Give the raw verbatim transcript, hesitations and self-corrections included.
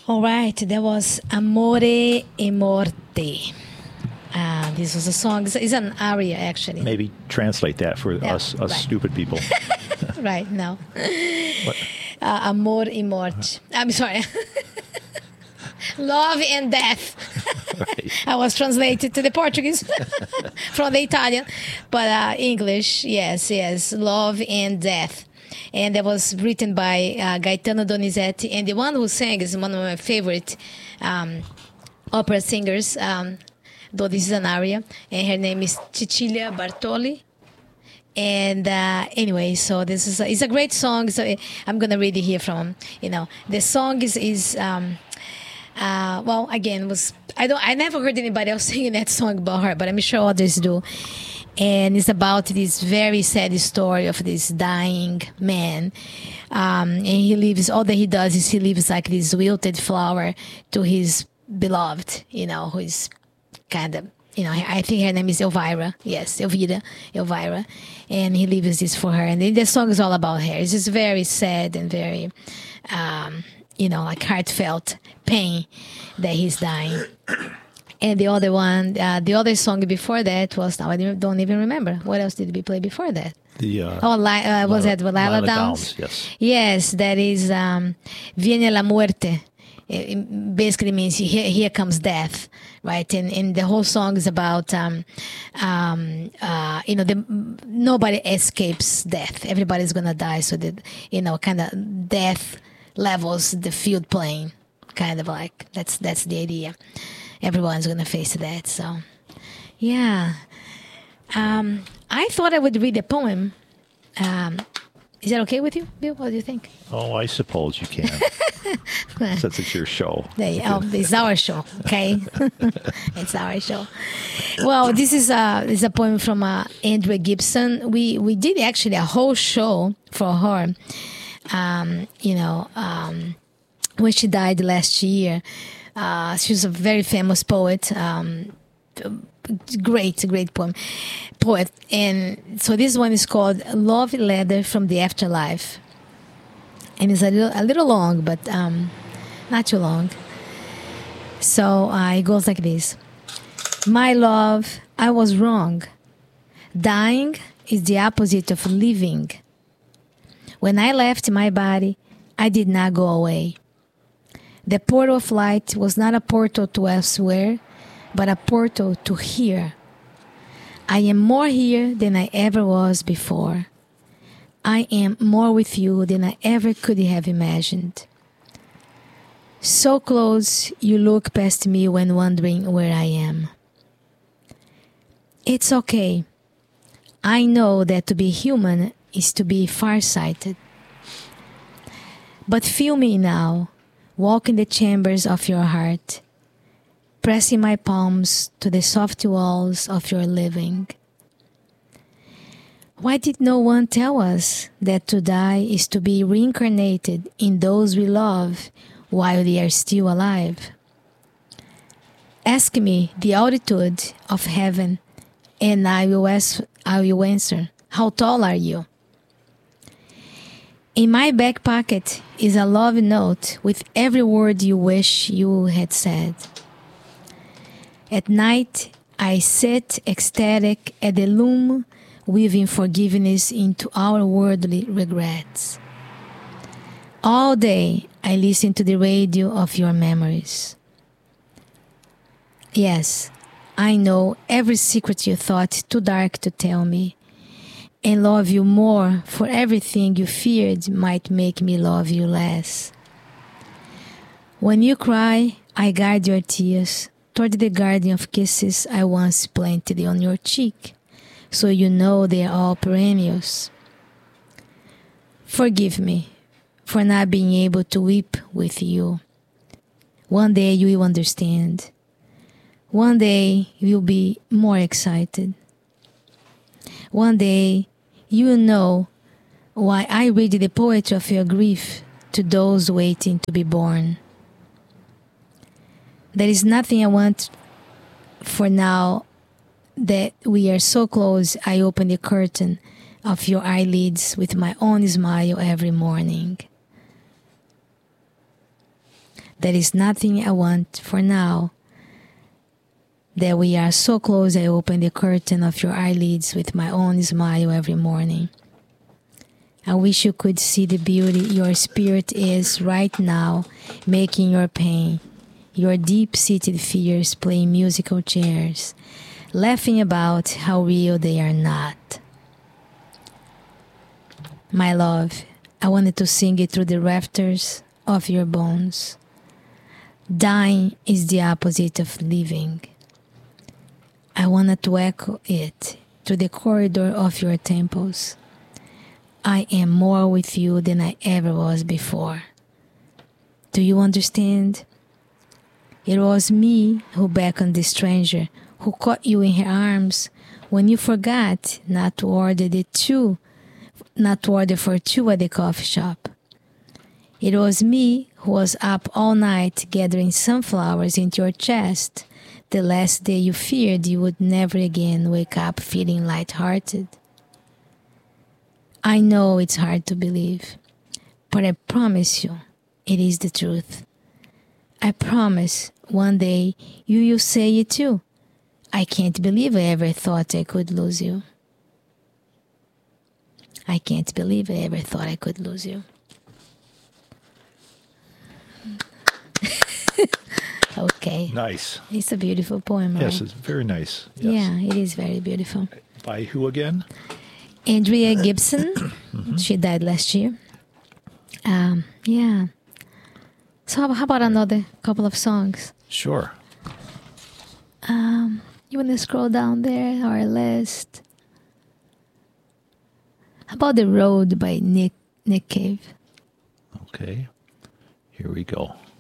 All right, that was Amore e Morte. Uh, this was a song. It's, it's an aria, actually. Maybe translate that for Yeah, us, us right. stupid people. Right, no. What? Uh, Amor e Morte. I'm sorry. Love and Death. Right. I was translated to the Portuguese from the Italian. But uh, English, yes, yes. Love and Death. And that was written by uh, Gaetano Donizetti. And the one who sang is one of my favorite um, opera singers, um, though this is an aria. And her name is Cecilia Bartoli. And uh, anyway, so this is a, it's a great song. So I'm going to read it here from, you know, the song is, is um, uh, well, again, was I don't I never heard anybody else singing that song about her, but I'm sure others do. And it's about this very sad story of this dying man. Um, and he lives, all that he does is he leaves like this wilted flower to his beloved, you know, who is kind of, you know, I think her name is Elvira. Yes, Elvira, Elvira. And he leaves this for her. And the, the song is all about her. It's just very sad and very, um, you know, like heartfelt pain that he's dying. And the other one, uh, the other song before that was, now I don't even remember. What else did we play before that? The, uh, oh, Li- uh, was Lila, that Lila, Lila Downs? Downs? Yes. Yes, that is um, Viene la Muerte. It basically means here, here comes death, right? And, and the whole song is about, um, um, uh, you know, the, nobody escapes death. Everybody's going to die. So that, you know, kind of death levels the field playing, kind of like, that's, that's the idea. Everyone's going to face that. So, yeah. Um, I thought I would read a poem. Um, is that okay with you, Bill? What do you think? Oh, I suppose you can. Since it's your show. They, oh, it's our show, okay? It's our show. Well, this is a, this is a poem from uh, Andrea Gibson. We we did actually a whole show for her, um, you know, um, when she died last year. Uh, she was a very famous poet. Um, great, great poem, poet. And so this one is called Love Letter from the Afterlife. And it's a little, a little long, but um, not too long. So uh, it goes like this. My love, I was wrong. Dying is the opposite of living. When I left my body, I did not go away. The portal of light was not a portal to elsewhere, but a portal to here. I am more here than I ever was before. I am more with you than I ever could have imagined. So close, you look past me when wondering where I am. It's okay. I know that to be human is to be farsighted. But feel me now, walk in the chambers of your heart, pressing my palms to the soft walls of your living. Why did no one tell us that to die is to be reincarnated in those we love while they are still alive? Ask me the altitude of heaven, and I will, ask, I will answer, how tall are you? In my back pocket is a love note with every word you wish you had said. At night, I sit ecstatic at the loom, weaving forgiveness into our worldly regrets. All day, I listen to the radio of your memories. Yes, I know every secret you thought too dark to tell me, and love you more for everything you feared might make me love you less. When you cry, I guide your tears toward the garden of kisses I once planted on your cheek, so you know they are all perennials. Forgive me for not being able to weep with you. One day you will understand. One day you'll be more excited. One day you will know why I read the poetry of your grief to those waiting to be born. There is nothing I want for now that we are so close. I open the curtain of your eyelids with my own smile every morning. There is nothing I want for now. That we are so close, I open the curtain of your eyelids with my own smile every morning. I wish you could see the beauty your spirit is right now, making your pain, your deep-seated fears playing musical chairs, laughing about how real they are not. My love, I wanted to sing it through the rafters of your bones. Dying is the opposite of living. I wanted to echo it through the corridor of your temples. I am more with you than I ever was before. Do you understand? It was me who beckoned the stranger, who caught you in her arms when you forgot not to order the two, not to order for two at the coffee shop. It was me who was up all night gathering sunflowers into your chest the last day you feared you would never again wake up feeling light-hearted. I know it's hard to believe, but I promise you, it is the truth. I promise one day you will say it too. I can't believe I ever thought I could lose you. I can't believe I ever thought I could lose you. Okay. Nice. It's a beautiful poem, right? Yes, it's very nice. Yes. Yeah, it is very beautiful. By who again? Andrea Gibson. Mm-hmm. She died last year. Um, yeah. So how, how about another couple of songs? Sure. Um, you want to scroll down there, our list? How about The Road by Nick Nick Cave? Okay. Here we go.